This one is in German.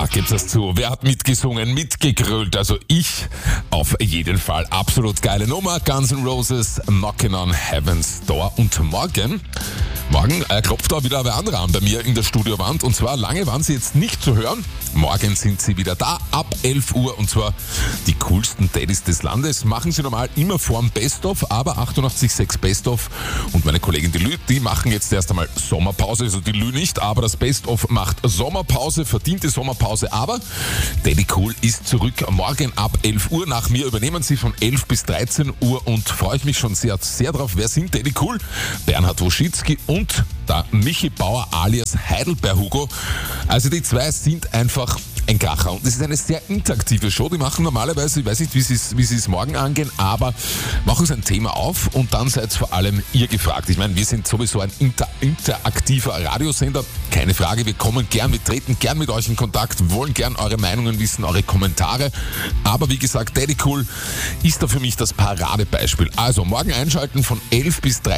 gibt's das zu. Wer hat mitgesungen, mitgegrölt? Also ich auf jeden Fall. Absolut geile Nummer. Guns N' Roses, Knocking on Heaven's Door. Und morgen klopft da wieder wer anderer an bei mir in der Studiowand. Und zwar lange waren sie jetzt nicht zu hören. Morgen sind sie wieder da, ab 11 Uhr. Und zwar die coolsten Daddys des Landes. Machen sie normal immer vorm Best-of, aber 88,6 Best-of. Und meine Kollegin die Lü, die machen jetzt erst einmal Sommerpause. Also die Lü nicht, aber das Best-of macht Sommerpause, verdiente Sommerpause. Aber Daddy Cool ist zurück. Morgen ab 11 Uhr. Nach mir übernehmen sie von 11 bis 13 Uhr. Und freue ich mich schon sehr, sehr drauf. Wer sind Daddy Cool? Bernhard Woschitzki und der Michi Bauer alias Heidelberg Hugo. Also die zwei sind einfach ein Kracher. Und das ist eine sehr interaktive Show. Die machen normalerweise, ich weiß nicht, wie sie es morgen angehen, aber machen sie ein Thema auf und dann seid vor allem ihr gefragt. Ich meine, wir sind sowieso ein interaktiver Radiosender. Keine Frage, wir kommen gern, wir treten gern mit euch in Kontakt, wollen gern eure Meinungen wissen, eure Kommentare. Aber wie gesagt, Daddy Cool ist da für mich das Paradebeispiel. Also morgen einschalten von 11 bis 13